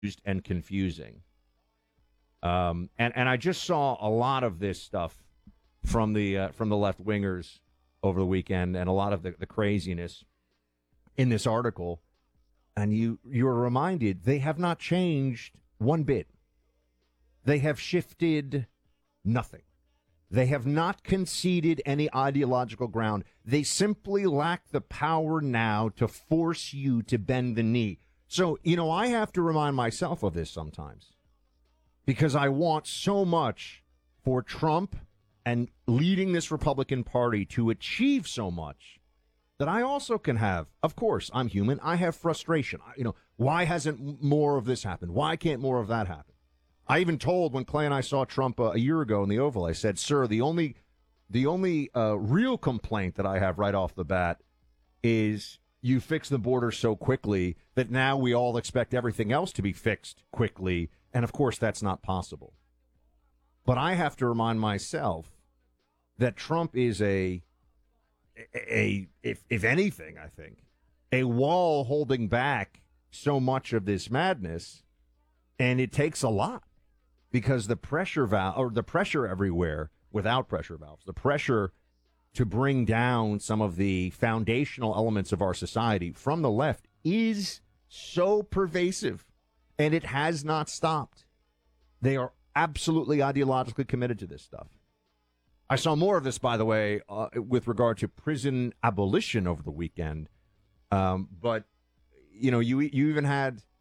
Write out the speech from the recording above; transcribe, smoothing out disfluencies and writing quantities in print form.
and confusing. And I just saw a lot of this stuff from the left wingers over the weekend, and a lot of the craziness in this article. And you're reminded they have not changed one bit. They have shifted nothing. They have not conceded any ideological ground. They simply lack the power now to force you to bend the knee. So, I have to remind myself of this sometimes because I want so much for Trump and leading this Republican Party to achieve so much that I also can have. Of course, I'm human. I have frustration. Why hasn't more of this happened? Why can't more of that happen? I even told when Clay and I saw Trump a year ago in the Oval, I said, sir, the only real complaint that I have right off the bat is you fix the border so quickly that now we all expect everything else to be fixed quickly. And of course, that's not possible. But I have to remind myself that Trump is if anything, I think, a wall holding back so much of this madness. And it takes a lot because the pressure everywhere without pressure valves, the pressure to bring down some of the foundational elements of our society from the left is so pervasive, and it has not stopped. They are absolutely ideologically committed to this stuff. I saw more of this, by the way, with regard to prison abolition over the weekend. But, you even had